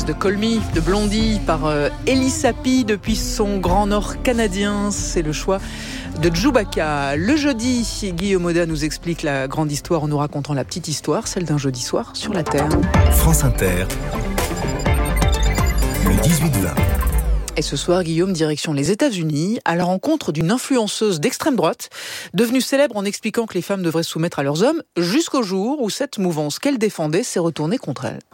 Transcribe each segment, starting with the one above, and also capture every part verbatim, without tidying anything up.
reprise de Call Me de Blondie par euh, Elie Sapi depuis son Grand Nord canadien. C'est le choix de Djoubaka. Le jeudi, Guillaume Audat nous explique la grande histoire en nous racontant la petite histoire, celle d'un jeudi soir sur la Terre. France Inter, le dix-huit vingt. Et ce soir, Guillaume, direction les États-Unis, à la rencontre d'une influenceuse d'extrême droite, devenue célèbre en expliquant que les femmes devraient se soumettre à leurs hommes, jusqu'au jour où cette mouvance qu'elle défendait s'est retournée contre elle.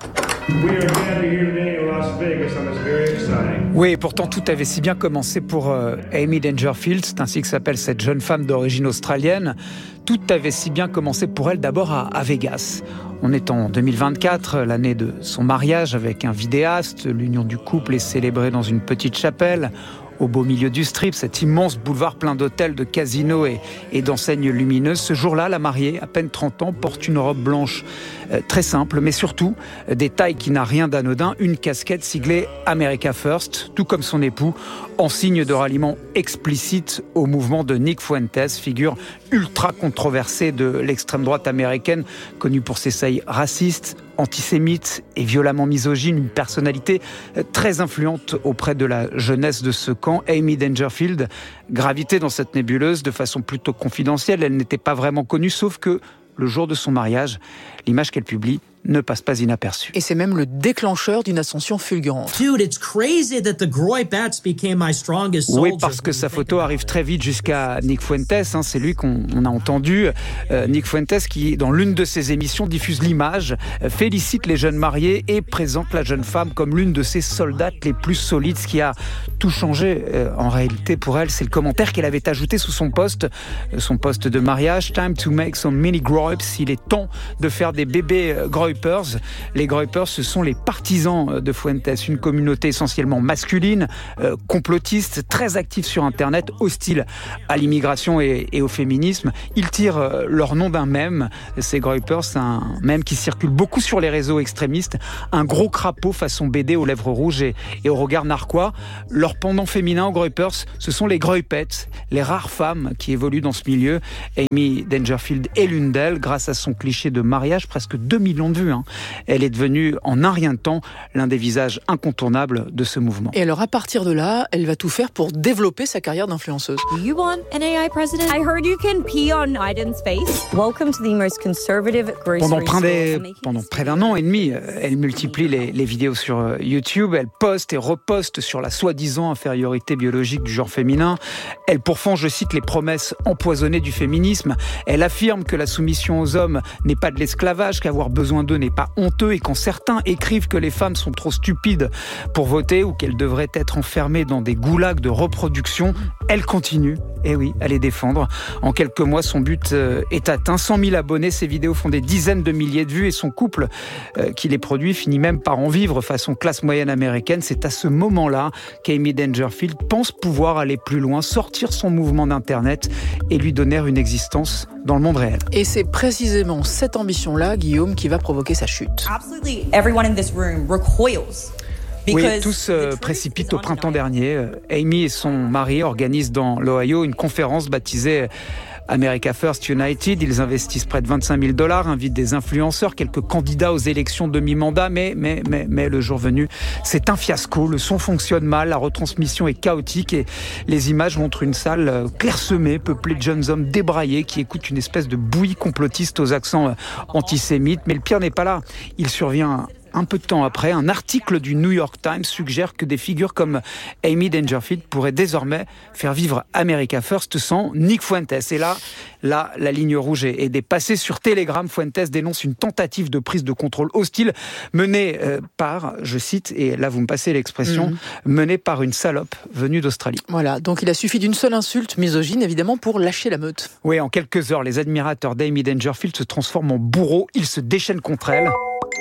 Oui, pourtant tout avait si bien commencé pour euh, Amy Dangerfield, c'est ainsi que s'appelle cette jeune femme d'origine australienne. Tout avait si bien commencé pour elle d'abord à, à Vegas. On est en deux mille vingt-quatre, l'année de son mariage avec un vidéaste. L'union du couple est célébrée dans une petite chapelle, au beau milieu du Strip, cet immense boulevard plein d'hôtels, de casinos et, et d'enseignes lumineuses. Ce jour-là, la mariée, à peine trente ans, porte une robe blanche euh, très simple, mais surtout euh, des tailles qui n'a rien d'anodin, une casquette siglée America First, tout comme son époux, en signe de ralliement explicite au mouvement de Nick Fuentes, figure ultra controversée de l'extrême droite américaine, connue pour ses saillies racistes, antisémite et violemment misogyne, une personnalité très influente auprès de la jeunesse de ce camp. Amy Dangerfield gravitait dans cette nébuleuse de façon plutôt confidentielle. Elle n'était pas vraiment connue, sauf que le jour de son mariage, l'image qu'elle publie ne passe pas inaperçue. Et c'est même le déclencheur d'une ascension fulgurante. Dude, it's crazy that the Groy Bats became my strongest soldier. Oui, parce que sa photo arrive très vite jusqu'à Nick Fuentes, hein, c'est lui qu'on on a entendu. Euh, Nick Fuentes qui, dans l'une de ses émissions, diffuse l'image, euh, félicite les jeunes mariés et présente la jeune femme comme l'une de ses soldates les plus solides. Ce qui a tout changé, euh, en réalité, pour elle, c'est le commentaire qu'elle avait ajouté sous son poste, euh, son poste de mariage. Time to make some mini groyps. Il est temps de faire des bébés euh, groypers. Les groypers, ce sont les partisans de Fuentes, une communauté essentiellement masculine, euh, complotiste, très active sur Internet, hostile à l'immigration et, et au féminisme. Ils tirent euh, leur nom d'un mème, ces groypers, c'est un mème qui circule beaucoup sur les réseaux extrémistes, un gros crapaud façon B D aux lèvres rouges et, et au regard narquois. Leur pendant féminin aux groypers, ce sont les groypettes, les rares femmes qui évoluent dans ce milieu. Amy Dangerfield est l'une d'elles, grâce à son cliché de mariage, presque deux millions de vues. Hein. Elle est devenue en un rien de temps l'un des visages incontournables de ce mouvement. Et alors à partir de là, elle va tout faire pour développer sa carrière d'influenceuse. Do you want an A I president? I heard you can pee on Biden's face. Welcome to the most conservative grocery pendant store. Près, pendant près d'un an et demi, elle multiplie les, les vidéos sur YouTube, elle poste et reposte sur la soi-disant infériorité biologique du genre féminin. Elle pourfend, je cite, les promesses empoisonnées du féminisme. Elle affirme que la soumission aux hommes n'est pas de l'esclavage, qu'avoir besoin d'eux n'est pas honteux, et quand certains écrivent que les femmes sont trop stupides pour voter ou qu'elles devraient être enfermées dans des goulags de reproduction, elle continue, et oui, à les défendre. En quelques mois, son but est atteint. cent mille abonnés, ses vidéos font des dizaines de milliers de vues et son couple euh, qui les produit finit même par en vivre façon classe moyenne américaine. C'est à ce moment-là qu'Amy Dangerfield pense pouvoir aller plus loin, sortir son mouvement d'Internet et lui donner une existence dans le monde réel. Et c'est précisément cette ambition-là, Guillaume, qui va provoquer sa chute. Absolutely everyone in this room recoils. Oui, tout se précipite au printemps dernier. Amy et son mari organisent dans l'Ohio une conférence baptisée America First United. Ils investissent près de vingt-cinq mille dollars, invitent des influenceurs, quelques candidats aux élections demi-mandat, mais, mais, mais, mais le jour venu, c'est un fiasco. Le son fonctionne mal, la retransmission est chaotique et les images montrent une salle clairsemée, peuplée de jeunes hommes débraillés qui écoutent une espèce de bouillie complotiste aux accents antisémites. Mais le pire n'est pas là. Il survient un peu de temps après, un article du New York Times suggère que des figures comme Amy Dangerfield pourraient désormais faire vivre America First sans Nick Fuentes. Et là, là la ligne rouge est dépassée. Sur Telegram, Fuentes dénonce une tentative de prise de contrôle hostile menée euh, par, je cite, et là vous me passez l'expression, mmh. menée par une salope venue d'Australie. Voilà, donc il a suffi d'une seule insulte misogyne, évidemment, pour lâcher la meute. Oui, en quelques heures, les admirateurs d'Amy Dangerfield se transforment en bourreaux. Ils se déchaînent contre elle.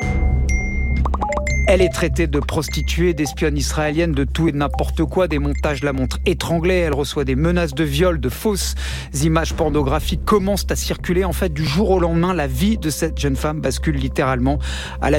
Elle est traitée de prostituée, d'espionne israélienne, de tout et de n'importe quoi. Des montages la montrent étranglée. Elle reçoit des menaces de viol, de fausses images pornographiques commencent à circuler. En fait, du jour au lendemain, la vie de cette jeune femme bascule littéralement. À la ville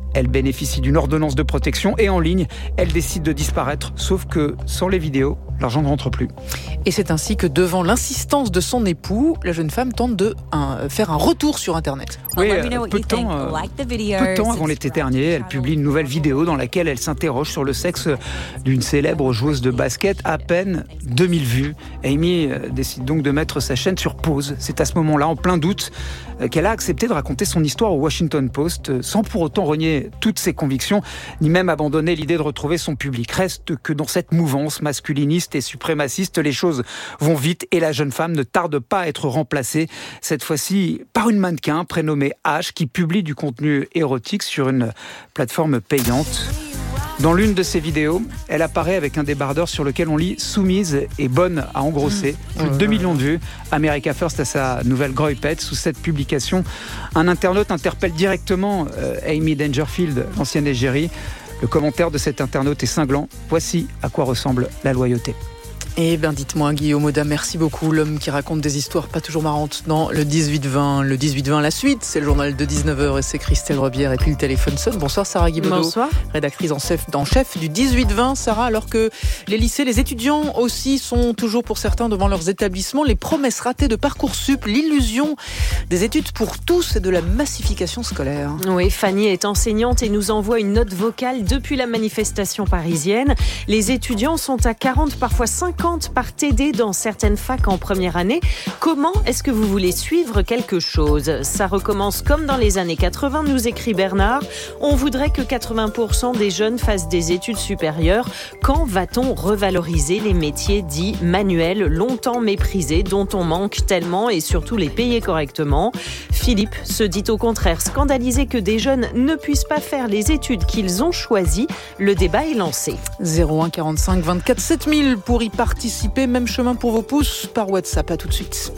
Elle bénéficie d'une ordonnance de protection et en ligne, elle décide de disparaître. Sauf que sans les vidéos, l'argent ne rentre plus. Et c'est ainsi que devant l'insistance de son époux, la jeune femme tente de un, faire un retour sur Internet. Oui, euh, peu, de temps, euh, peu de temps avant l'été dernier, elle publie une nouvelle vidéo dans laquelle elle s'interroge sur le sexe d'une célèbre joueuse de basket. À peine deux mille vues. Amy décide donc de mettre sa chaîne sur pause. C'est à ce moment-là, en plein doute, qu'elle a accepté de raconter son histoire au Washington Post, sans pour autant renier toutes ses convictions, ni même abandonner l'idée de retrouver son public. Reste que dans cette mouvance masculiniste et suprémaciste, les choses vont vite et la jeune femme ne tarde pas à être remplacée, cette fois-ci par une mannequin prénommée H, qui publie du contenu érotique sur une plateforme payante. Dans l'une de ses vidéos, elle apparaît avec un débardeur sur lequel on lit « Soumise et bonne à engrosser ». Plus de deux millions de vues. America First a sa nouvelle Groipette. Sous cette publication, un internaute interpelle directement euh, Amy Dangerfield, l'ancienne égérie. Le commentaire de cet internaute est cinglant. Voici à quoi ressemble la loyauté. Eh bien, dites-moi, Guillaume Audat, merci beaucoup. L'homme qui raconte des histoires pas toujours marrantes dans le dix-huit vingt. Le dix-huit vingt, la suite, c'est le journal de dix-neuf heures et c'est Christelle Rebière et puis le téléphone sonne. Bonsoir Sarah Guibaudot. Bonsoir. Rédactrice en chef, en chef du dix-huit vingt. Sarah, alors que les lycées, les étudiants aussi sont toujours pour certains devant leurs établissements, les promesses ratées de Parcoursup, l'illusion des études pour tous et de la massification scolaire. Oui, Fanny est enseignante et nous envoie une note vocale depuis la manifestation parisienne. Les étudiants sont à quarante, parfois cinquante par T D dans certaines facs en première année. Comment est-ce que vous voulez suivre quelque chose ? Ça recommence comme dans les années quatre-vingts, nous écrit Bernard. On voudrait que quatre-vingts pour cent des jeunes fassent des études supérieures. Quand va-t-on revaloriser les métiers dits manuels, longtemps méprisés, dont on manque tellement et surtout les payer correctement ? Philippe se dit au contraire scandalisé que des jeunes ne puissent pas faire les études qu'ils ont choisies. Le débat est lancé. zéro un quarante-cinq vingt-quatre sept mille pour y participer. Même chemin pour vos pouces par WhatsApp. À tout de suite.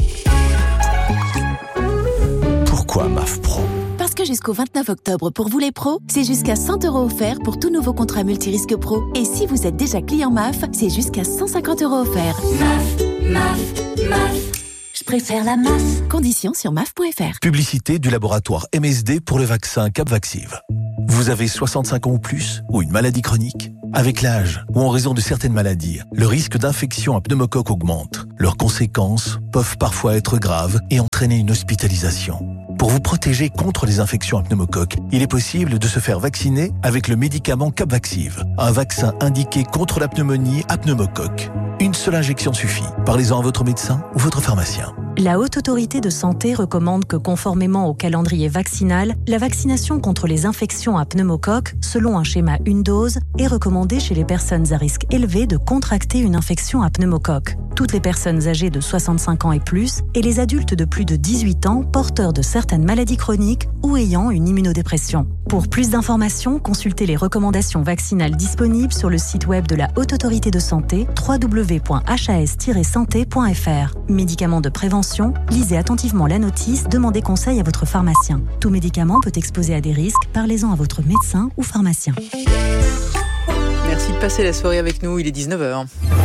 Pourquoi M A F Pro ? Parce que jusqu'au vingt-neuf octobre, pour vous les pros, c'est jusqu'à cent euros offerts pour tout nouveau contrat multirisque pro. Et si vous êtes déjà client M A F, c'est jusqu'à cent cinquante euros offerts. M A F, M A F, M A F. Je préfère la M A F. Conditions sur M A F point F R. Publicité du laboratoire M S D pour le vaccin Capvaxive. Vous avez soixante-cinq ans ou plus ou une maladie chronique ? Avec l'âge ou en raison de certaines maladies, le risque d'infection à pneumocoque augmente. Leurs conséquences peuvent parfois être graves et entraîner une hospitalisation. Pour vous protéger contre les infections à pneumocoque, il est possible de se faire vacciner avec le médicament Capvaxive, un vaccin indiqué contre la pneumonie à pneumocoque. Une seule injection suffit. Parlez-en à votre médecin ou votre pharmacien. La Haute Autorité de Santé recommande que, conformément au calendrier vaccinal, la vaccination contre les infections à pneumocoque, selon un schéma une dose, est recommandée chez les personnes à risque élevé de contracter une infection à pneumocoque. Toutes les personnes âgées de soixante-cinq ans et plus et les adultes de plus de dix-huit ans porteurs de certaines maladies chroniques ou ayant une immunodépression. Pour plus d'informations, consultez les recommandations vaccinales disponibles sur le site web de la Haute Autorité de Santé w w w point h a s tiret santé point f r. Médicaments de prévention, lisez attentivement la notice, demandez conseil à votre pharmacien. Tout médicament peut exposer à des risques, parlez-en à votre médecin ou pharmacien. Merci de passer la soirée avec nous, il est dix-neuf heures.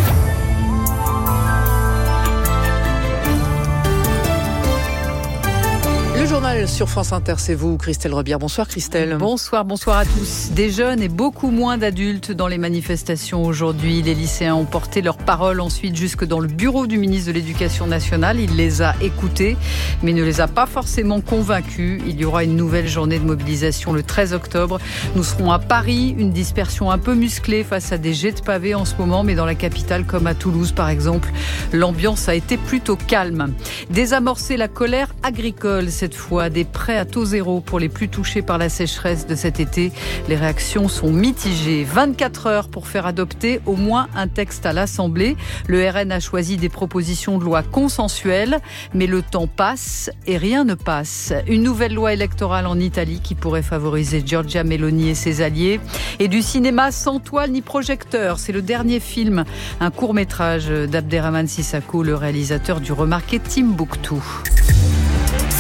Le journal sur France Inter, c'est vous, Christelle Rebière. Bonsoir Christelle. Bonsoir, bonsoir à tous. Des jeunes et beaucoup moins d'adultes dans les manifestations aujourd'hui. Les lycéens ont porté leur parole ensuite jusque dans le bureau du ministre de l'Éducation nationale. Il les a écoutés, mais ne les a pas forcément convaincus. Il y aura une nouvelle journée de mobilisation le treize octobre. Nous serons à Paris, une dispersion un peu musclée face à des jets de pavés en ce moment, mais dans la capitale comme à Toulouse par exemple, l'ambiance a été plutôt calme. Désamorcer la colère agricole cette fois, des prêts à taux zéro pour les plus touchés par la sécheresse de cet été. Les réactions sont mitigées. vingt-quatre heures pour faire adopter au moins un texte à l'Assemblée. Le R N a choisi des propositions de loi consensuelles, mais le temps passe et rien ne passe. Une nouvelle loi électorale en Italie qui pourrait favoriser Giorgia Meloni et ses alliés. Et du cinéma sans toile ni projecteur. C'est le dernier film, un court-métrage d'Abderrahmane Sissako, le réalisateur du remarqué Timbuktu.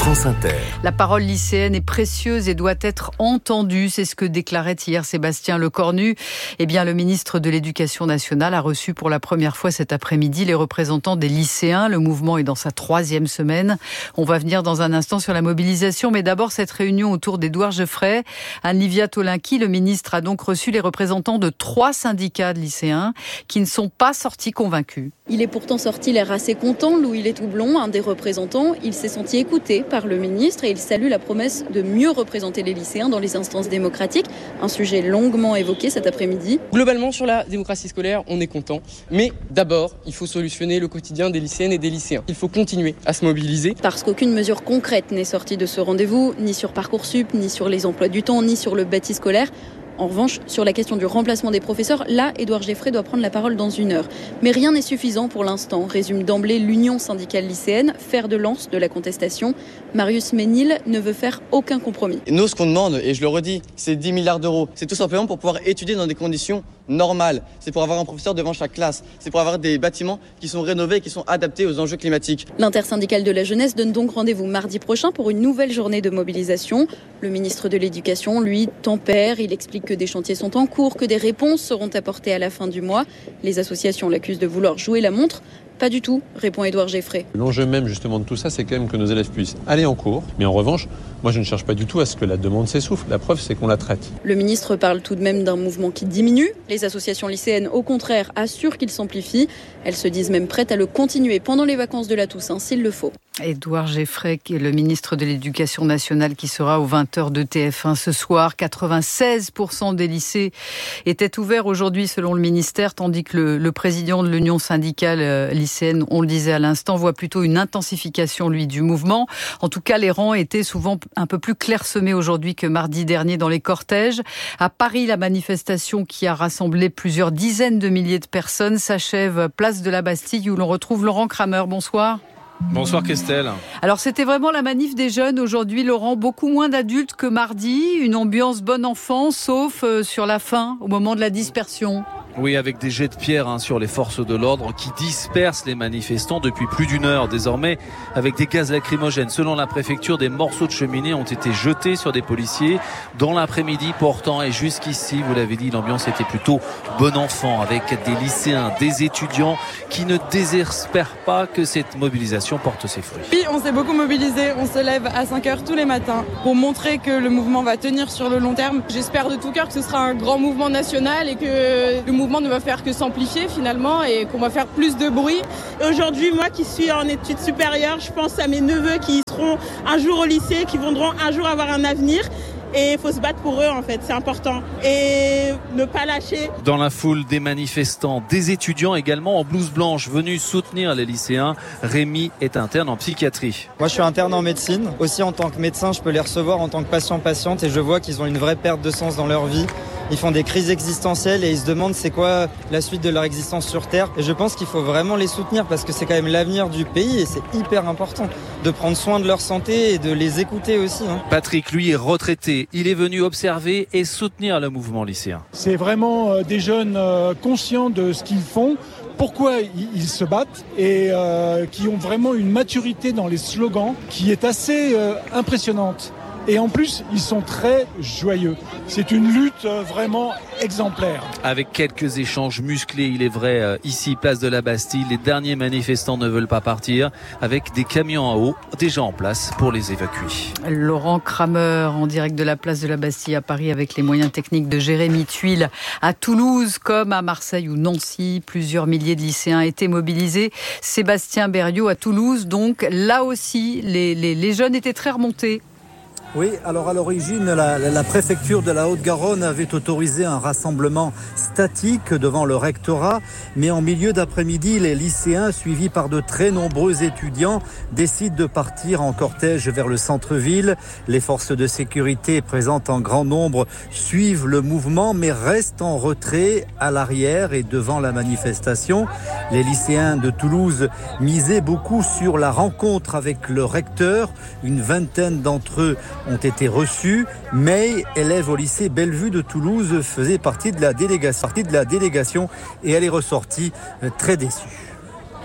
France Inter. La parole lycéenne est précieuse et doit être entendue. C'est ce que déclarait hier Sébastien Lecornu. Eh bien, le ministre de l'Éducation nationale a reçu pour la première fois cet après-midi les représentants des lycéens. Le mouvement est dans sa troisième semaine. On va venir dans un instant sur la mobilisation, mais d'abord cette réunion autour d'Édouard Geoffray. Anne-Livia Tolinky, le ministre, a donc reçu les représentants de trois syndicats de lycéens qui ne sont pas sortis convaincus. Il est pourtant sorti l'air assez content. Louis Létoublon, un des représentants, il s'est senti écouté par le ministre et il salue la promesse de mieux représenter les lycéens dans les instances démocratiques. Un sujet longuement évoqué cet après-midi. Globalement, sur la démocratie scolaire, on est content. Mais d'abord, il faut solutionner le quotidien des lycéennes et des lycéens. Il faut continuer à se mobiliser. Parce qu'aucune mesure concrète n'est sortie de ce rendez-vous, ni sur Parcoursup, ni sur les emplois du temps, ni sur le bâti scolaire. En revanche, sur la question du remplacement des professeurs, là, Édouard Geoffray doit prendre la parole dans une heure. Mais rien n'est suffisant pour l'instant, résume d'emblée l'Union syndicale lycéenne, fer de lance de la contestation. Marius Ménil ne veut faire aucun compromis. Et nous, ce qu'on demande, et je le redis, c'est dix milliards d'euros. C'est tout simplement pour pouvoir étudier dans des conditions normales. C'est pour avoir un professeur devant chaque classe. C'est pour avoir des bâtiments qui sont rénovés et qui sont adaptés aux enjeux climatiques. L'intersyndicale de la jeunesse donne donc rendez-vous mardi prochain pour une nouvelle journée de mobilisation. Le ministre de l'Éducation, lui, tempère. Il explique que des chantiers sont en cours, que des réponses seront apportées à la fin du mois. Les associations l'accusent de vouloir jouer la montre. Pas du tout, répond Édouard Geoffray. L'enjeu même justement de tout ça, c'est quand même que nos élèves puissent aller en cours. Mais en revanche, moi je ne cherche pas du tout à ce que la demande s'essouffle. La preuve, c'est qu'on la traite. Le ministre parle tout de même d'un mouvement qui diminue. Les associations lycéennes, au contraire, assurent qu'il s'amplifie. Elles se disent même prêtes à le continuer pendant les vacances de la Toussaint, s'il le faut. Édouard Geoffray, qui est le ministre de l'Éducation nationale, qui sera aux vingt heures de T F un ce soir. quatre-vingt-seize pour cent des lycées étaient ouverts aujourd'hui selon le ministère, tandis que le, le président de l'Union syndicale euh, lycéenne, on le disait à l'instant, voit plutôt une intensification, lui, du mouvement. En tout cas, les rangs étaient souvent un peu plus clairsemés aujourd'hui que mardi dernier dans les cortèges. À Paris, la manifestation qui a rassemblé plusieurs dizaines de milliers de personnes s'achève place de la Bastille où l'on retrouve Laurent Kramer. Bonsoir. Bonsoir Christelle. Alors c'était vraiment la manif des jeunes aujourd'hui, Laurent, beaucoup moins d'adultes que mardi, une ambiance bon enfant, sauf euh, sur la fin, au moment de la dispersion. Oui, avec des jets de pierre hein, sur les forces de l'ordre qui dispersent les manifestants depuis plus d'une heure désormais avec des gaz lacrymogènes. Selon la préfecture, des morceaux de cheminée ont été jetés sur des policiers dans l'après-midi. Pourtant, et jusqu'ici, vous l'avez dit, l'ambiance était plutôt bon enfant avec des lycéens, des étudiants qui ne désespèrent pas que cette mobilisation porte ses fruits. Oui, on s'est beaucoup mobilisé. On se lève à cinq heures tous les matins pour montrer que le mouvement va tenir sur le long terme. J'espère de tout cœur que ce sera un grand mouvement national et que le mouvement ne va faire que s'amplifier finalement et qu'on va faire plus de bruit. Aujourd'hui, moi qui suis en études supérieures, je pense à mes neveux qui seront un jour au lycée, qui voudront un jour avoir un avenir. Et il faut se battre pour eux en fait, c'est important. Et ne pas lâcher. Dans la foule des manifestants, des étudiants également en blouse blanche venus soutenir les lycéens. Rémi est interne en psychiatrie. Moi je suis interne en médecine. Aussi en tant que médecin, je peux les recevoir en tant que patient-patiente et je vois qu'ils ont une vraie perte de sens dans leur vie. Ils font des crises existentielles et ils se demandent c'est quoi la suite de leur existence sur Terre. Et je pense qu'il faut vraiment les soutenir parce que c'est quand même l'avenir du pays et c'est hyper important de prendre soin de leur santé et de les écouter aussi. Hein. Patrick, lui, est retraité. Il est venu observer et soutenir le mouvement lycéen. C'est vraiment des jeunes conscients de ce qu'ils font, pourquoi ils se battent et euh, qui ont vraiment une maturité dans les slogans qui est assez euh, impressionnante. Et en plus, ils sont très joyeux. C'est une lutte vraiment exemplaire. Avec quelques échanges musclés, il est vrai, ici, place de la Bastille, les derniers manifestants ne veulent pas partir, avec des camions à eau déjà en place pour les évacuer. Laurent Kramer, en direct de la place de la Bastille à Paris, avec les moyens techniques de Jérémy Tuile. À Toulouse, comme à Marseille ou Nancy, plusieurs milliers de lycéens étaient mobilisés. Sébastien Berriot à Toulouse, donc là aussi, les, les, les jeunes étaient très remontés. Oui, alors à l'origine, la, la préfecture de la Haute-Garonne avait autorisé un rassemblement statique devant le rectorat, mais en milieu d'après-midi, les lycéens, suivis par de très nombreux étudiants, décident de partir en cortège vers le centre-ville. Les forces de sécurité présentes en grand nombre suivent le mouvement, mais restent en retrait à l'arrière et devant la manifestation. Les lycéens de Toulouse misaient beaucoup sur la rencontre avec le recteur. Une vingtaine d'entre eux ont été reçus. May, élève au lycée Bellevue de Toulouse, faisait partie de la délégation, partie de la délégation et elle est ressortie très déçue.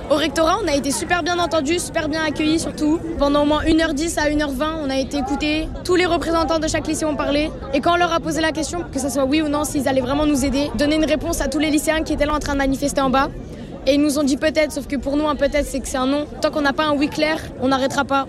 Au rectorat, on a été super bien entendus, super bien accueillis surtout. Pendant au moins une heure dix à une heure vingt, on a été écoutés. Tous les représentants de chaque lycée ont parlé. Et quand on leur a posé la question, que ce soit oui ou non, s'ils allaient vraiment nous aider, donner une réponse à tous les lycéens qui étaient là en train de manifester en bas. Et ils nous ont dit peut-être, sauf que pour nous, un peut-être, c'est que c'est un non. Tant qu'on n'a pas un oui clair, on n'arrêtera pas.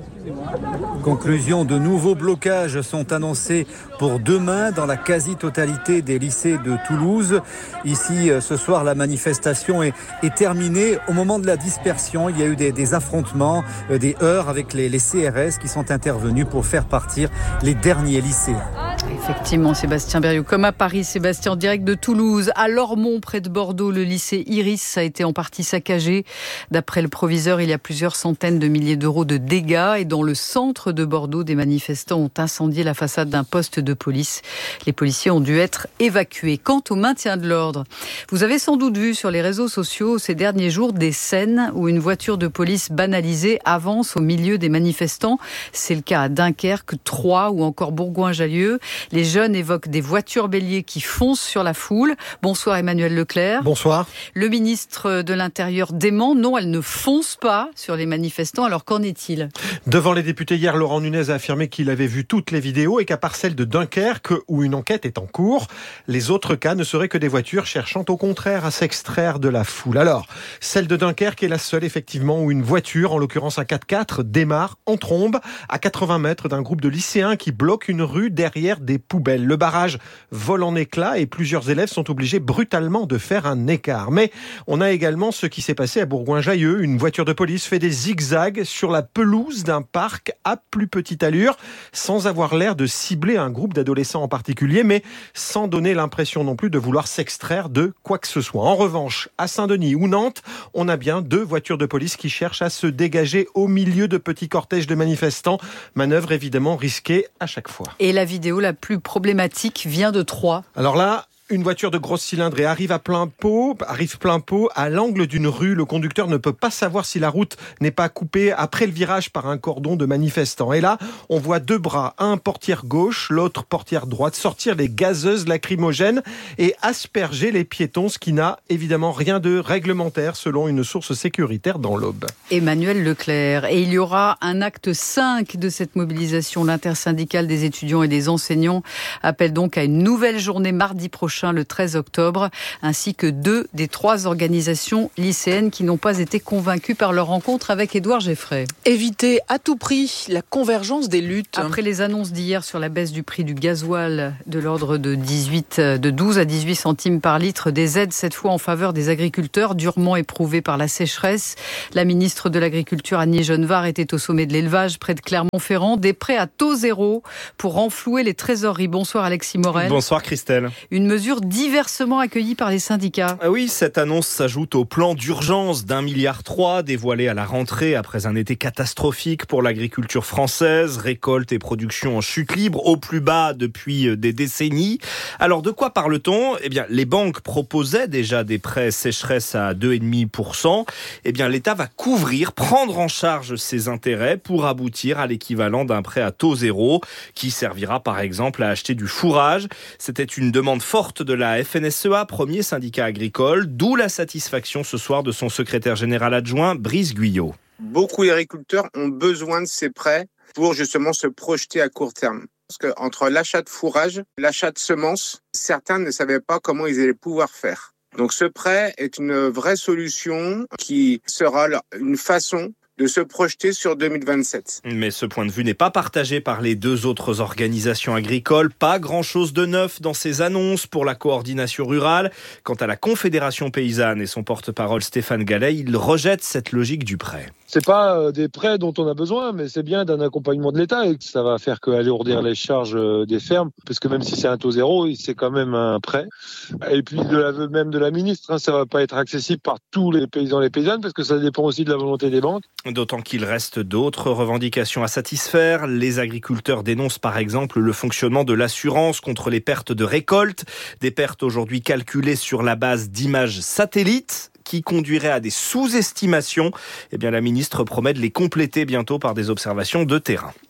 Conclusion, de nouveaux blocages sont annoncés pour demain dans la quasi-totalité des lycées de Toulouse. Ici, ce soir, la manifestation est, est terminée. Au moment de la dispersion, il y a eu des, des affrontements, des heurts avec les, les C R S qui sont intervenus pour faire partir les derniers lycéens. Effectivement, Sébastien Berriot. Comme à Paris, Sébastien, en direct de Toulouse. À Lormont, près de Bordeaux, le lycée Iris a été en partie saccagé. D'après le proviseur, il y a plusieurs centaines de milliers d'euros de dégâts. Et dans le centre de Bordeaux, des manifestants ont incendié la façade d'un poste de police. Les policiers ont dû être évacués. Quant au maintien de l'ordre, vous avez sans doute vu sur les réseaux sociaux ces derniers jours des scènes où une voiture de police banalisée avance au milieu des manifestants. C'est le cas à Dunkerque, Troyes ou encore Bourgoin-Jallieu. Les jeunes évoquent des voitures béliers qui foncent sur la foule. Bonsoir Emmanuel Leclerc. Bonsoir. Le ministre de l'Intérieur dément. Non, elles ne foncent pas sur les manifestants. Alors qu'en est-il ? Devant les députés hier, Laurent Nunez a affirmé qu'il avait vu toutes les vidéos et qu'à part celle de Dunkerque, où une enquête est en cours, les autres cas ne seraient que des voitures cherchant au contraire à s'extraire de la foule. Alors, celle de Dunkerque est la seule effectivement où une voiture, en l'occurrence un quatre-quatre, démarre en trombe à quatre-vingts mètres d'un groupe de lycéens qui bloque une rue derrière des poubelles. Le barrage vole en éclats et plusieurs élèves sont obligés brutalement de faire un écart. Mais on a également ce qui s'est passé à Bourgoin-Jallieu. Une voiture de police fait des zigzags sur la pelouse d'un parc à plus petite allure, sans avoir l'air de cibler un groupe d'adolescents en particulier, mais sans donner l'impression non plus de vouloir s'extraire de quoi que ce soit. En revanche, à Saint-Denis ou Nantes, on a bien deux voitures de police qui cherchent à se dégager au milieu de petits cortèges de manifestants. Manœuvre évidemment risquée à chaque fois. Et la vidéo la plus problématique vient de Troyes. Alors là, une voiture de grosse cylindrée arrive à plein pot, arrive plein pot à l'angle d'une rue. Le conducteur ne peut pas savoir si la route n'est pas coupée après le virage par un cordon de manifestants. Et là, on voit deux bras, un portière gauche, l'autre portière droite, sortir les gazeuses lacrymogènes et asperger les piétons, ce qui n'a évidemment rien de réglementaire selon une source sécuritaire dans l'Aube. Emmanuel Leclerc. Et il y aura un acte cinq de cette mobilisation. L'intersyndicale des étudiants et des enseignants appelle donc à une nouvelle journée mardi prochain, le treize octobre, ainsi que deux des trois organisations lycéennes qui n'ont pas été convaincues par leur rencontre avec Édouard Geffray. Éviter à tout prix la convergence des luttes. Après les annonces d'hier sur la baisse du prix du gasoil de l'ordre de, dix-huit, de douze à dix-huit centimes par litre, des aides cette fois en faveur des agriculteurs durement éprouvés par la sécheresse. La ministre de l'Agriculture, Agnès Genevard, était au sommet de l'élevage près de Clermont-Ferrand. Des prêts à taux zéro pour renflouer les trésoreries. Bonsoir Alexis Morel. Bonsoir Christelle. Une mesure diversement accueillie par les syndicats. Ah oui, cette annonce s'ajoute au plan d'urgence d'un milliard trois dévoilé à la rentrée après un été catastrophique pour l'agriculture française. Récolte et production en chute libre au plus bas depuis des décennies. Alors de quoi parle-t-on ? Eh bien, les banques proposaient déjà des prêts sécheresse à deux virgule cinq pour cent. Eh bien, l'État va couvrir, prendre en charge ces intérêts pour aboutir à l'équivalent d'un prêt à taux zéro qui servira par exemple à acheter du fourrage. C'était une demande forte de la F N S E A, premier syndicat agricole, d'où la satisfaction ce soir de son secrétaire général adjoint, Brice Guyot. Beaucoup d'agriculteurs ont besoin de ces prêts pour justement se projeter à court terme. Parce qu'entre l'achat de fourrage, l'achat de semences, certains ne savaient pas comment ils allaient pouvoir faire. Donc ce prêt est une vraie solution qui sera une façon de se projeter sur deux mille vingt-sept. Mais ce point de vue n'est pas partagé par les deux autres organisations agricoles. Pas grand-chose de neuf dans ces annonces pour la coordination rurale. Quant à la Confédération paysanne et son porte-parole Stéphane Gallet, il rejette cette logique du prêt. C'est pas des prêts dont on a besoin, mais c'est bien d'un accompagnement de l'État et ça va faire qu'alourdir les charges des fermes, parce que même si c'est un taux zéro, c'est quand même un prêt. Et puis de l'aveu même de la ministre, hein, ça va pas être accessible par tous les paysans et les paysannes, parce que ça dépend aussi de la volonté des banques. D'autant qu'il reste d'autres revendications à satisfaire. Les agriculteurs dénoncent par exemple le fonctionnement de l'assurance contre les pertes de récolte, des pertes aujourd'hui calculées sur la base d'images satellites qui conduiraient à des sous-estimations. Eh bien, la ministre promet de les compléter bientôt par des observations de terrain.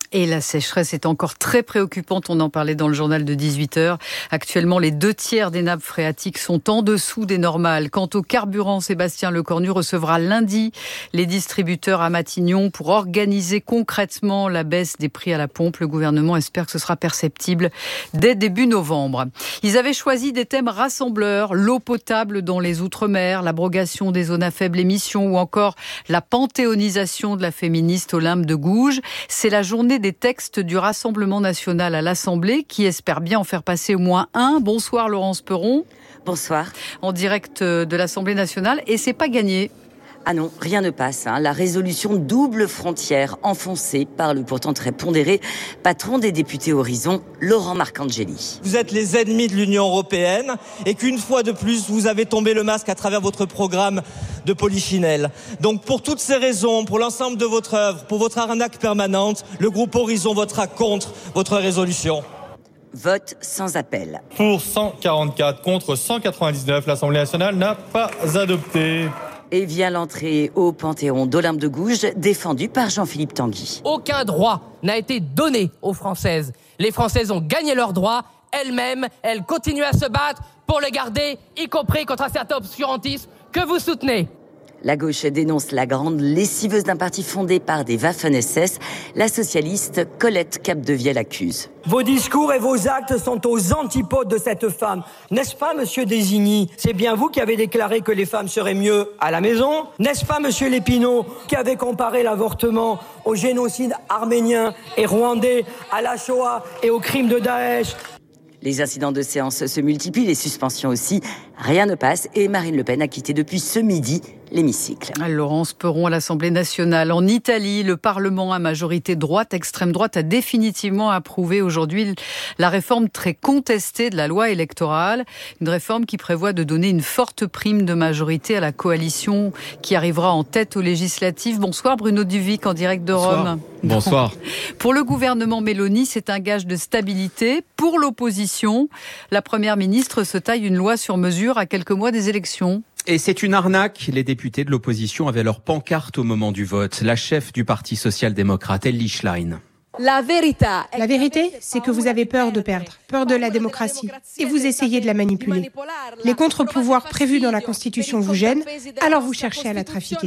Et la sécheresse est encore très préoccupante. On en parlait dans le journal de dix-huit heures. Actuellement, les deux tiers des nappes phréatiques sont en dessous des normales. Quant au carburant, Sébastien Lecornu recevra lundi les distributeurs à Matignon pour organiser concrètement la baisse des prix à la pompe. Le gouvernement espère que ce sera perceptible dès début novembre. Ils avaient choisi des thèmes rassembleurs, l'eau potable dans les Outre-mer, l'abrogation des zones à faible émission ou encore la panthéonisation de la féministe Olympe de Gouges. C'est la journée des textes du Rassemblement national à l'Assemblée qui espère bien en faire passer au moins un. Bonsoir Laurence Perron. Bonsoir. En direct de l'Assemblée nationale et c'est pas gagné. Ah non, rien ne passe. Hein. La résolution double frontière enfoncée par le pourtant très pondéré patron des députés Horizon, Laurent Marcangeli. Vous êtes les ennemis de l'Union européenne et qu'une fois de plus, vous avez tombé le masque à travers votre programme de Polichinelle. Donc pour toutes ces raisons, pour l'ensemble de votre œuvre, pour votre arnaque permanente, le groupe Horizon votera contre votre résolution. Vote sans appel. Pour cent quarante-quatre contre cent quatre-vingt-dix-neuf, l'Assemblée nationale n'a pas adopté. Et vient l'entrée au Panthéon d'Olympe de Gouges, défendue par Jean-Philippe Tanguy. Aucun droit n'a été donné aux Françaises. Les Françaises ont gagné leurs droits. Elles-mêmes, elles continuent à se battre pour les garder, y compris contre un certain obscurantisme que vous soutenez. La gauche dénonce la grande lessiveuse d'un parti fondé par des Waffen-S S. La socialiste Colette Capdevielle accuse. Vos discours et vos actes sont aux antipodes de cette femme. N'est-ce pas, monsieur Désigny? C'est bien vous qui avez déclaré que les femmes seraient mieux à la maison? N'est-ce pas, monsieur Lépinot, qui avait comparé l'avortement au génocide arménien et rwandais, à la Shoah et aux crimes de Daesh? Les incidents de séance se multiplient, les suspensions aussi. Rien ne passe et Marine Le Pen a quitté depuis ce midi l'hémicycle. Laurence Perron à l'Assemblée nationale. En Italie, le Parlement à majorité droite, extrême droite, a définitivement approuvé aujourd'hui la réforme très contestée de la loi électorale. Une réforme qui prévoit de donner une forte prime de majorité à la coalition qui arrivera en tête aux législatives. Bonsoir Bruno Duvic en direct de Bonsoir. Rome. Bonsoir. Pour le gouvernement Meloni, c'est un gage de stabilité. Pour l'opposition, la première ministre se taille une loi sur mesure à quelques mois des élections. Et c'est une arnaque. Les députés de l'opposition avaient leur pancarte au moment du vote. La chef du Parti social-démocrate, Elly Schlein. La vérité, la vérité, c'est que vous avez peur de perdre, peur de la démocratie, et vous essayez de la manipuler. Les contre-pouvoirs prévus dans la Constitution vous gênent, alors vous cherchez à la trafiquer.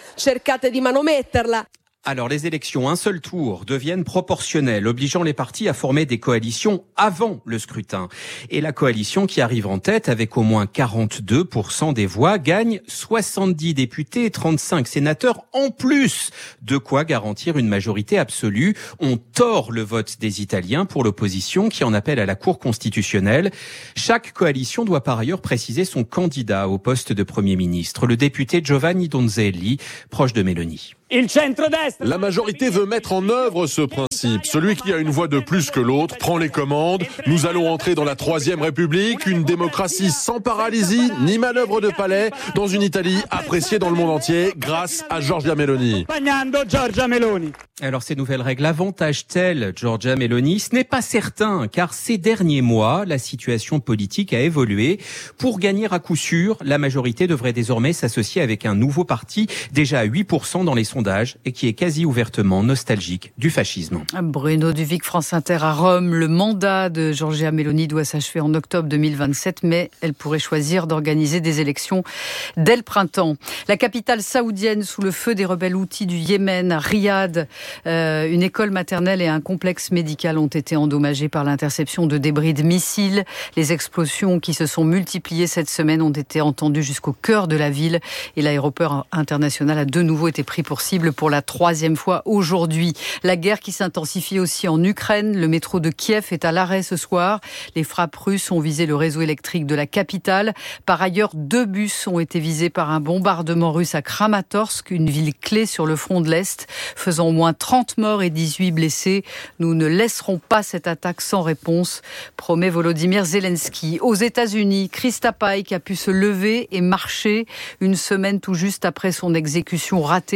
Alors les élections un seul tour deviennent proportionnelles, obligeant les partis à former des coalitions avant le scrutin. Et la coalition qui arrive en tête avec au moins quarante-deux pour cent des voix gagne soixante-dix députés et trente-cinq sénateurs en plus. De quoi garantir une majorité absolue. On tord le vote des Italiens pour l'opposition qui en appelle à la Cour constitutionnelle. Chaque coalition doit par ailleurs préciser son candidat au poste de Premier ministre, le député Giovanni Donzelli, proche de Meloni. La majorité veut mettre en œuvre ce principe. Celui qui a une voix de plus que l'autre prend les commandes. Nous allons entrer dans la troisième République, une démocratie sans paralysie ni manœuvre de palais, dans une Italie appréciée dans le monde entier grâce à Giorgia Meloni. Alors ces nouvelles règles avantagent-elles Giorgia Meloni? Ce n'est pas certain, car ces derniers mois, la situation politique a évolué. Pour gagner à coup sûr, la majorité devrait désormais s'associer avec un nouveau parti, déjà à huit pour cent dans les sondages, et qui est quasi ouvertement nostalgique du fascisme. Bruno Duvic, France Inter à Rome. Le mandat de Giorgia Meloni doit s'achever en octobre deux mille vingt-sept, mais elle pourrait choisir d'organiser des élections dès le printemps. La capitale saoudienne sous le feu des rebelles houthis du Yémen, Riyad. Euh, une école maternelle et un complexe médical ont été endommagés par l'interception de débris de missiles. Les explosions qui se sont multipliées cette semaine ont été entendues jusqu'au cœur de la ville et l'aéroport international a de nouveau été pris pour cible pour la troisième fois aujourd'hui. La guerre qui s'intensifie aussi en Ukraine. Le métro de Kiev est à l'arrêt ce soir. Les frappes russes ont visé le réseau électrique de la capitale. Par ailleurs, deux bus ont été visés par un bombardement russe à Kramatorsk, une ville clé sur le front de l'Est, faisant au moins trente morts et dix-huit blessés. Nous ne laisserons pas cette attaque sans réponse, promet Volodymyr Zelensky. Aux États-Unis, Krista Pike a pu se lever et marcher une semaine tout juste après son exécution ratée la semaine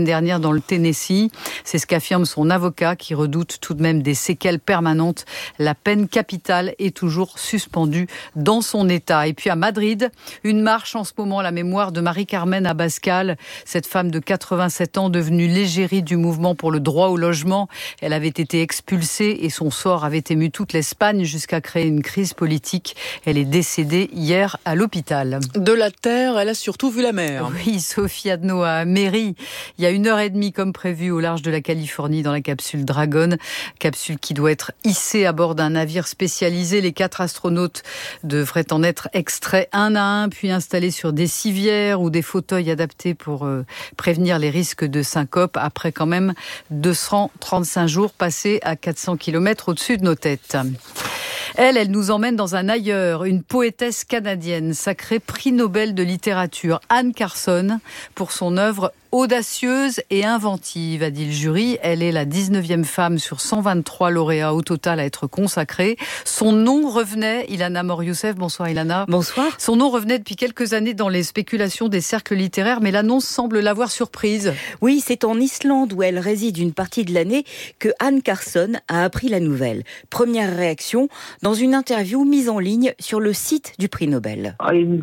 semaine dernière dans le Tennessee. C'est ce qu'affirme son avocat qui redoute tout de même des séquelles permanentes. La peine capitale est toujours suspendue dans son État. Et puis à Madrid, une marche en ce moment à la mémoire de Marie-Carmen Abascal, cette femme de quatre-vingt-sept ans devenue l'égérie du mouvement pour le droit au logement. Elle avait été expulsée et son sort avait ému toute l'Espagne jusqu'à créer une crise politique. Elle est décédée hier à l'hôpital. De la terre, elle a surtout vu la mer. Oui, Sophie Adno à Méry. Il y a une heure et demie comme prévu au large de la Californie dans la capsule Dragon. Capsule qui doit être hissée à bord d'un navire spécialisé. Les quatre astronautes devraient en être extraits un à un puis installés sur des civières ou des fauteuils adaptés pour euh, prévenir les risques de syncope après quand même deux cent trente-cinq jours passés à quatre cents kilomètres au-dessus de nos têtes. Elle, elle nous emmène dans un ailleurs, une poétesse canadienne, sacrée prix Nobel de littérature, Anne Carson, pour son œuvre audacieuse et inventive, a dit le jury. Elle est la dix-neuvième femme sur cent vingt-trois lauréats au total à être consacrée. Son nom revenait, Ilana Mor-Youssef, bonsoir Ilana. Bonsoir. Son nom revenait depuis quelques années dans les spéculations des cercles littéraires, mais l'annonce semble l'avoir surprise. Oui, c'est en Islande où elle réside une partie de l'année que Anne Carson a appris la nouvelle. Première réaction dans une interview mise en ligne sur le site du prix Nobel.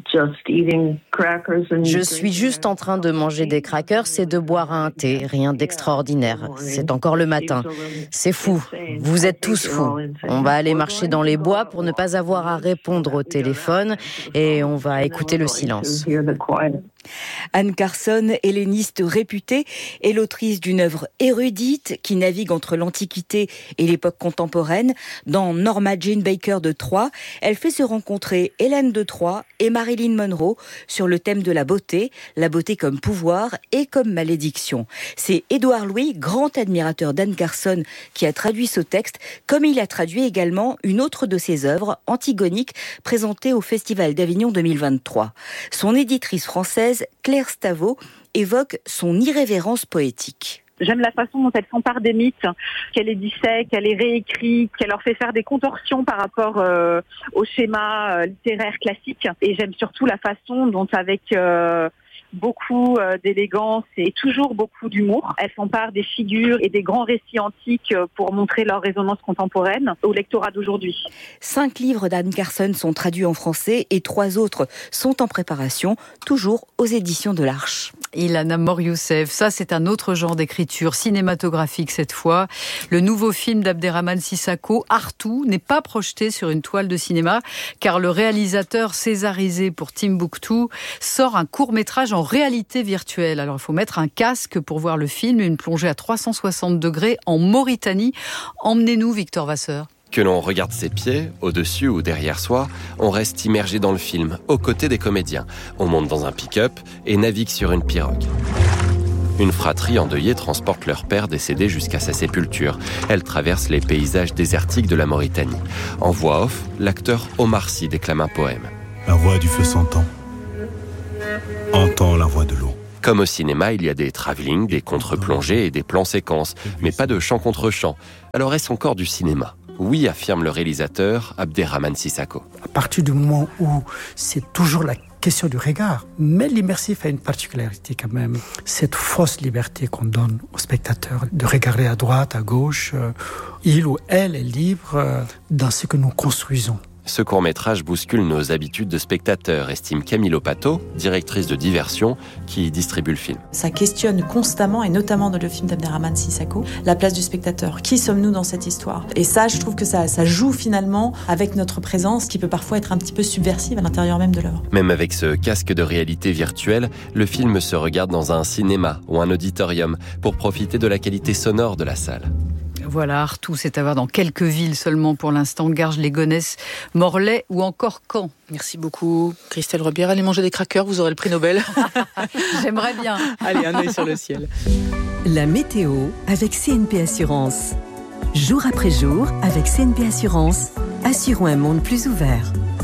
Je suis juste en train de manger des crackers et de boire un thé, rien d'extraordinaire. C'est encore le matin. C'est fou. Vous êtes tous fous. On va aller marcher dans les bois pour ne pas avoir à répondre au téléphone et on va écouter le silence. Anne Carson, helléniste réputée, est l'autrice d'une œuvre érudite qui navigue entre l'Antiquité et l'époque contemporaine. Dans Norma Jean Baker de Troyes, elle fait se rencontrer Hélène de Troyes et Marilyn Monroe sur le thème de la beauté, la beauté comme pouvoir et comme malédiction. C'est Édouard Louis, grand admirateur d'Anne Carson, qui a traduit ce texte, comme il a traduit également une autre de ses œuvres, Antigonique, présentée au Festival d'Avignon deux mille vingt-trois. Son éditrice française, Claire Stavo, évoque son irrévérence poétique. J'aime la façon dont elle s'empare des mythes, qu'elle les dissèque, qu'elle les réécrit, qu'elle leur fait faire des contorsions par rapport euh, au schéma euh, littéraire classique. Et j'aime surtout la façon dont, avec euh, beaucoup euh, d'élégance et toujours beaucoup d'humour, elle s'empare des figures et des grands récits antiques pour montrer leur résonance contemporaine au lectorat d'aujourd'hui. Cinq livres d'Anne Carson sont traduits en français et trois autres sont en préparation, toujours aux éditions de l'Arche. Ilana Mor-Youssef, ça c'est un autre genre d'écriture cinématographique cette fois. Le nouveau film d'Abderrahmane Sissako, Artou, n'est pas projeté sur une toile de cinéma car le réalisateur césarisé pour Timbuktu sort un court-métrage en réalité virtuelle. Alors il faut mettre un casque pour voir le film, une plongée à trois cent soixante degrés en Mauritanie. Emmenez-nous Victor Vasseur. Que l'on regarde ses pieds, au-dessus ou derrière soi, on reste immergé dans le film, aux côtés des comédiens. On monte dans un pick-up et navigue sur une pirogue. Une fratrie endeuillée transporte leur père décédé jusqu'à sa sépulture. Elle traverse les paysages désertiques de la Mauritanie. En voix off, l'acteur Omar Sy déclame un poème. La voix du feu s'entend. Entends la voix de l'eau. Comme au cinéma, il y a des travelling, des contre-plongées et des plans séquences, mais pas de chant contre chant. Alors est-ce encore du cinéma ? Oui, affirme le réalisateur Abderrahmane Sissako. À partir du moment où c'est toujours la question du regard, mais l'immersif a une particularité quand même. Cette fausse liberté qu'on donne au spectateur de regarder à droite, à gauche, euh, il ou elle est libre euh, dans ce que nous construisons. Ce court-métrage bouscule nos habitudes de spectateurs, estime Camille Lopato, directrice de diversion, qui distribue le film. Ça questionne constamment, et notamment dans le film d'Abderrahmane Sissako, la place du spectateur. Qui sommes-nous dans cette histoire ? Et ça, je trouve que ça, ça joue finalement avec notre présence, qui peut parfois être un petit peu subversive à l'intérieur même de l'œuvre. Même avec ce casque de réalité virtuelle, le film se regarde dans un cinéma ou un auditorium pour profiter de la qualité sonore de la salle. Voilà, Artou, c'est à voir dans quelques villes seulement pour l'instant, Garges-les-Gonesse, Morlaix ou encore Caen. Merci beaucoup, Christelle Rebière. Allez manger des crackers, vous aurez le prix Nobel. J'aimerais bien. Allez, un œil sur le ciel. La météo avec C N P Assurance. Jour après jour, avec C N P Assurance, assurons un monde plus ouvert.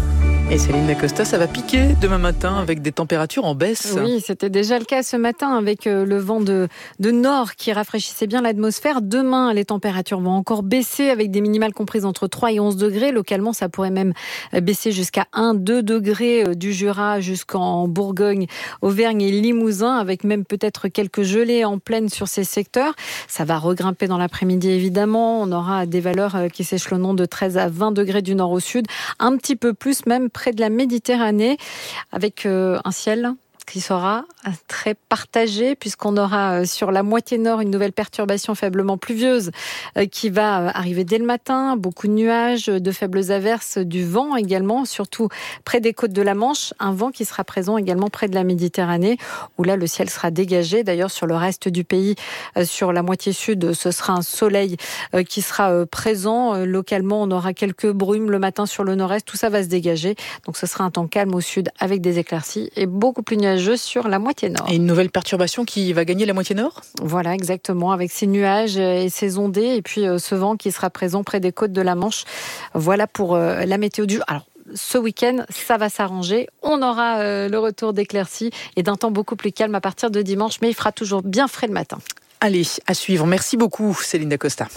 Et Céline Acosta, ça va piquer demain matin avec des températures en baisse. Oui, c'était déjà le cas ce matin avec le vent de, de nord qui rafraîchissait bien l'atmosphère. Demain, les températures vont encore baisser avec des minimales comprises entre trois et onze degrés. Localement, ça pourrait même baisser jusqu'à un à deux degrés du Jura jusqu'en Bourgogne, Auvergne et Limousin, avec même peut-être quelques gelées en plaine sur ces secteurs. Ça va regrimper dans l'après-midi évidemment. On aura des valeurs qui s'échelonneront de treize à vingt degrés du nord au sud, un petit peu plus même près de la Méditerranée, avec euh, un ciel qui sera très partagé puisqu'on aura sur la moitié nord une nouvelle perturbation faiblement pluvieuse qui va arriver dès le matin. Beaucoup de nuages, de faibles averses, du vent également, surtout près des côtes de la Manche. Un vent qui sera présent également près de la Méditerranée où là le ciel sera dégagé. D'ailleurs sur le reste du pays, sur la moitié sud, ce sera un soleil qui sera présent. Localement, on aura quelques brumes le matin sur le nord-est. Tout ça va se dégager. Donc ce sera un temps calme au sud avec des éclaircies et beaucoup plus nuageux sur la moitié nord. Et une nouvelle perturbation qui va gagner la moitié nord ? Voilà, exactement, avec ces nuages et ces ondées et puis ce vent qui sera présent près des côtes de la Manche. Voilà pour la météo du... Alors, ce week-end, ça va s'arranger. On aura le retour d'éclaircies et d'un temps beaucoup plus calme à partir de dimanche, mais il fera toujours bien frais le matin. Allez, à suivre. Merci beaucoup, Céline Acosta.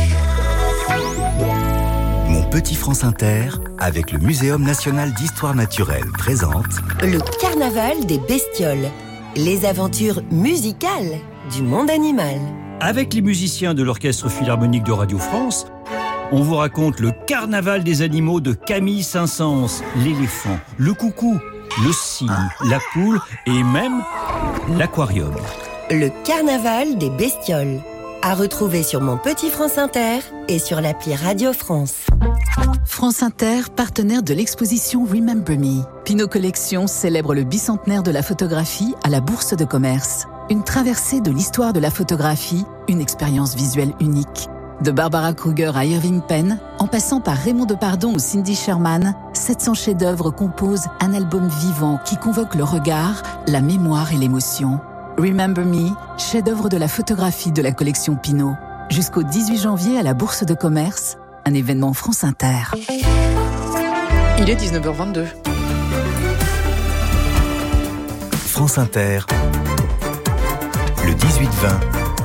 Mon petit France Inter, avec le Muséum national d'histoire naturelle, présente le carnaval des bestioles, les aventures musicales du monde animal. Avec les musiciens de l'Orchestre Philharmonique de Radio France, on vous raconte le carnaval des animaux de Camille Saint-Saëns, l'éléphant, le coucou, le cygne, la poule et même l'aquarium. Le carnaval des bestioles, à retrouver sur Mon Petit France Inter et sur l'appli Radio France. France Inter, partenaire de l'exposition Remember Me. Pinot Collection célèbre le bicentenaire de la photographie à la Bourse de Commerce. Une traversée de l'histoire de la photographie, une expérience visuelle unique. De Barbara Kruger à Irving Penn, en passant par Raymond Depardon ou Cindy Sherman, sept cents chefs-d'œuvre composent un album vivant qui convoque le regard, la mémoire et l'émotion. Remember Me, chef-d'œuvre de la photographie de la collection Pinot. Jusqu'au dix-huit janvier à la Bourse de Commerce, un événement France Inter. Il est dix-neuf heures vingt-deux. France Inter, le dix-huit vingt.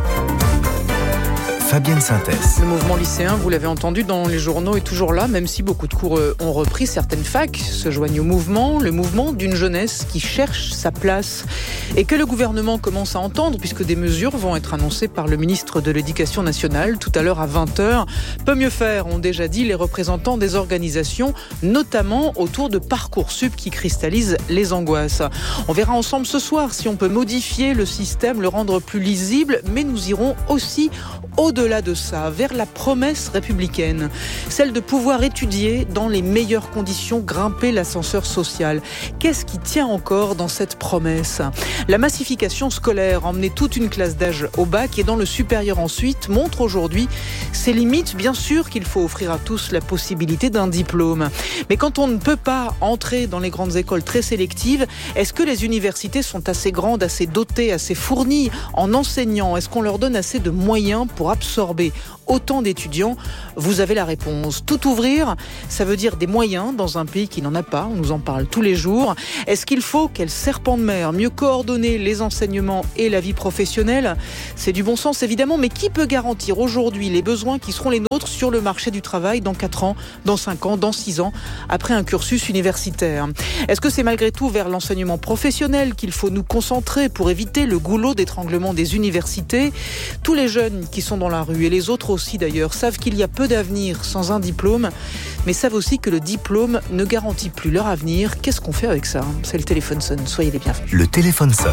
Fabienne Synthèse. Le mouvement lycéen, vous l'avez entendu dans les journaux, est toujours là, même si beaucoup de cours ont repris. Certaines facs se joignent au mouvement, le mouvement d'une jeunesse qui cherche sa place et que le gouvernement commence à entendre puisque des mesures vont être annoncées par le ministre de l'Éducation nationale tout à l'heure à vingt heures. Peut mieux faire, ont déjà dit les représentants des organisations, notamment autour de Parcoursup qui cristallise les angoisses. On verra ensemble ce soir si on peut modifier le système, le rendre plus lisible, mais nous irons aussi au-delà de ça, vers la promesse républicaine, celle de pouvoir étudier dans les meilleures conditions, grimper l'ascenseur social. Qu'est-ce qui tient encore dans cette promesse ? La massification scolaire, emmener toute une classe d'âge au bac et dans le supérieur ensuite, montre aujourd'hui ses limites. Bien sûr qu'il faut offrir à tous la possibilité d'un diplôme. Mais quand on ne peut pas entrer dans les grandes écoles très sélectives, est-ce que les universités sont assez grandes, assez dotées, assez fournies en enseignants ? Est-ce qu'on leur donne assez de moyens pour absorber autant d'étudiants? Vous avez la réponse. Tout ouvrir, ça veut dire des moyens dans un pays qui n'en a pas. On nous en parle tous les jours. Est-ce qu'il faut, quel serpent de mer, mieux coordonner les enseignements et la vie professionnelle ? C'est du bon sens évidemment, mais qui peut garantir aujourd'hui les besoins qui seront les nôtres sur le marché du travail dans quatre ans, dans cinq ans, dans six ans, après un cursus universitaire ? Est-ce que c'est malgré tout vers l'enseignement professionnel qu'il faut nous concentrer pour éviter le goulot d'étranglement des universités ? Tous les jeunes qui sont dans la rue et les autres aussi d'ailleurs savent qu'il y a peu d'avenir sans un diplôme, mais savent aussi que le diplôme ne garantit plus leur avenir. Qu'est-ce qu'on fait avec ça ? C'est le téléphone sonne. Soyez les bienvenus. Le téléphone sonne.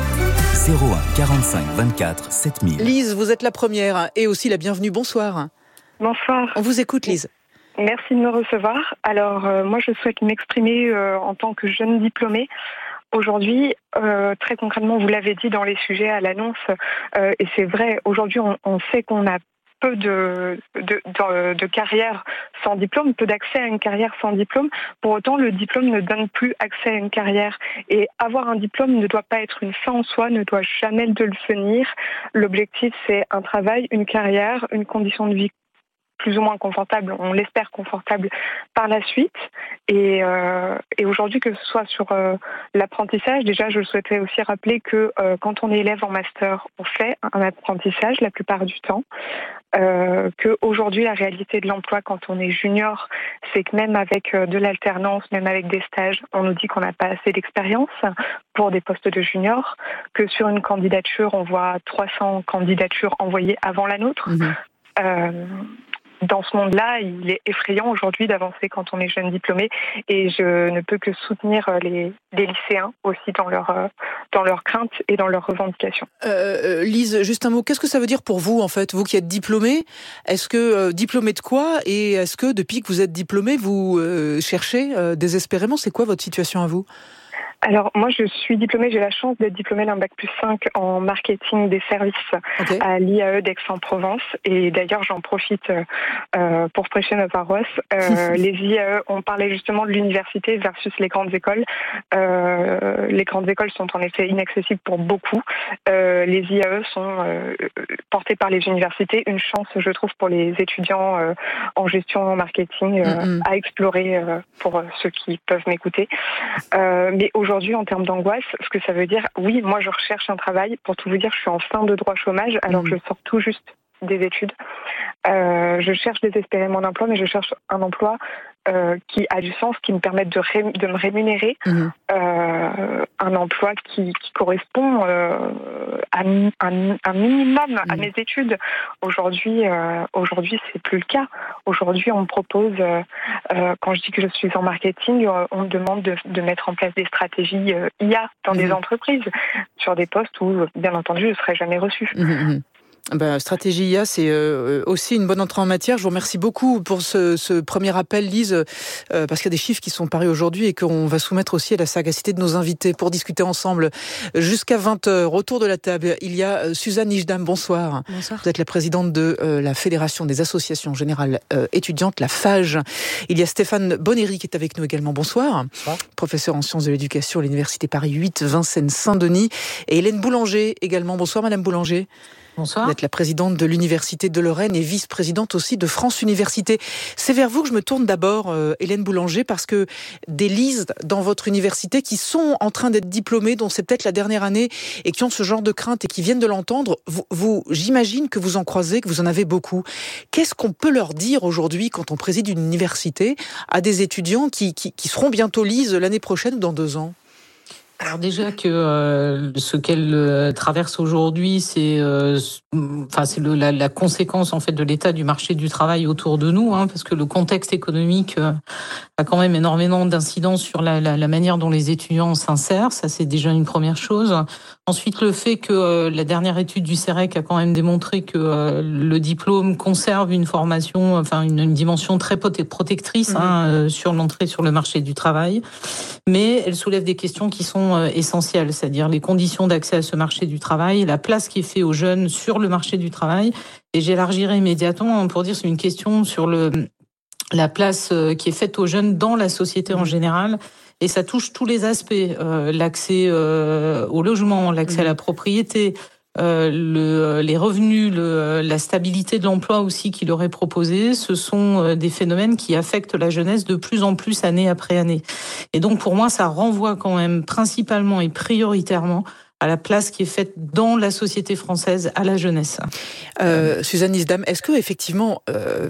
zéro un quarante-cinq vingt-quatre sept mille. Lise, vous êtes la première et aussi la bienvenue. Bonsoir. Bonsoir. On vous écoute, Lise. Merci de me recevoir. Alors, euh, moi, je souhaite m'exprimer euh, en tant que jeune diplômée. Aujourd'hui, euh, très concrètement, vous l'avez dit dans les sujets à l'annonce, euh, et c'est vrai, aujourd'hui, on, on sait qu'on a peu de, de, de, de carrière sans diplôme, peu d'accès à une carrière sans diplôme. Pour autant, le diplôme ne donne plus accès à une carrière. Et avoir un diplôme ne doit pas être une fin en soi, ne doit jamais devenir. L'objectif, c'est un travail, une carrière, une condition de vie plus ou moins confortables, on l'espère confortables par la suite. Et, euh, et aujourd'hui, que ce soit sur euh, l'apprentissage, déjà je souhaiterais aussi rappeler que euh, quand on est élève en master, on fait un apprentissage la plupart du temps. Euh, qu'aujourd'hui, la réalité de l'emploi quand on est junior, c'est que même avec euh, de l'alternance, même avec des stages, on nous dit qu'on n'a pas assez d'expérience pour des postes de junior, que sur une candidature, on voit trois cents candidatures envoyées avant la nôtre. Mmh. Euh, Dans ce monde-là, il est effrayant aujourd'hui d'avancer quand on est jeune diplômé, et je ne peux que soutenir les, les lycéens aussi dans leur dans leurs craintes et dans leurs revendications. Euh, Lise, juste un mot. Qu'est-ce que ça veut dire pour vous en fait, vous qui êtes diplômée? Est-ce que euh, diplômée de quoi? Et est-ce que depuis que vous êtes diplômée, vous euh, cherchez euh, désespérément? C'est quoi votre situation à vous? Alors, moi, je suis diplômée, j'ai la chance d'être diplômée d'un bac plus cinq en marketing des services okay. à l'I A E d'Aix-en-Provence. Et d'ailleurs, j'en profite euh, pour prêcher ma paroisse. Euh, les I A E, on parlait justement de l'université versus les grandes écoles. Euh, les grandes écoles sont en effet inaccessibles pour beaucoup. Euh, les I A E sont euh, portés par les universités. Une chance, je trouve, pour les étudiants euh, en gestion, en marketing, euh, mm-hmm. à explorer euh, pour euh, ceux qui peuvent m'écouter. Euh, mais aujourd'hui, Aujourd'hui, en termes d'angoisse, ce que ça veut dire, oui, moi je recherche un travail. Pour tout vous dire, je suis en fin de droit chômage, alors mmh. que je sors tout juste des études. Euh, je cherche désespérément un emploi, mais je cherche un emploi euh, qui a du sens, qui me permette de, ré, de me rémunérer, mmh. euh, un emploi qui, qui correspond euh, à un, un minimum mmh. à mes études. Aujourd'hui, euh, aujourd'hui, c'est plus le cas. Aujourd'hui, on me propose, euh, euh, quand je dis que je suis en marketing, euh, on me demande de, de mettre en place des stratégies euh, I A dans mmh. des entreprises, sur des postes où, bien entendu, je ne serais jamais reçue. Mmh. Ben, stratégie I A, c'est euh, aussi une bonne entrée en matière. Je vous remercie beaucoup pour ce, ce premier appel, Lise, euh, parce qu'il y a des chiffres qui sont parus aujourd'hui et qu'on va soumettre aussi à la sagacité de nos invités pour discuter ensemble jusqu'à vingt heures. Autour de la table, il y a Suzanne Nijdam. Bonsoir. Bonsoir. Vous êtes la présidente de euh, la Fédération des associations générales euh, étudiantes, la F A G. Il y a Stéphane Bonnery qui est avec nous également. Bonsoir. Bonsoir. Professeur en sciences de l'éducation à l'Université Paris huit, Vincennes-Saint-Denis. Et Hélène Boulanger également. Bonsoir, Madame Boulanger. Bonsoir. Vous êtes la présidente de l'Université de Lorraine et vice-présidente aussi de France Université. C'est vers vous que je me tourne d'abord, euh, Hélène Boulanger, parce que des Lises dans votre université qui sont en train d'être diplômées, dont c'est peut-être la dernière année, et qui ont ce genre de crainte et qui viennent de l'entendre, vous, vous, j'imagine que vous en croisez, que vous en avez beaucoup. Qu'est-ce qu'on peut leur dire aujourd'hui quand on préside une université à des étudiants qui, qui, qui seront bientôt Lises l'année prochaine ou dans deux ans ? Alors déjà que euh, ce qu'elle euh, traverse aujourd'hui, c'est, euh, enfin c'est le, la, la conséquence en fait de l'état du marché du travail autour de nous, hein, parce que le contexte économique euh, a quand même énormément d'incidence sur la, la, la manière dont les étudiants s'insèrent. Ça, c'est déjà une première chose. Ensuite, le fait que euh, la dernière étude du CEREC a quand même démontré que euh, le diplôme conserve une formation, enfin une, une dimension très protectrice mmh. hein, euh, sur l'entrée sur le marché du travail, mais elle soulève des questions qui sont essentielles, c'est-à-dire les conditions d'accès à ce marché du travail, la place qui est faite aux jeunes sur le marché du travail. Et j'élargirai immédiatement pour dire c'est une question sur le la place qui est faite aux jeunes dans la société en général. Et ça touche tous les aspects, euh, l'accès euh, au logement, l'accès à la propriété, Euh, le, les revenus, le, la stabilité de l'emploi aussi qui leur est proposé, ce sont des phénomènes qui affectent la jeunesse de plus en plus année après année. Et donc pour moi, ça renvoie quand même principalement et prioritairement à la place qui est faite dans la société française à la jeunesse. Euh, Suzanne Nijdam, est-ce que effectivement, euh,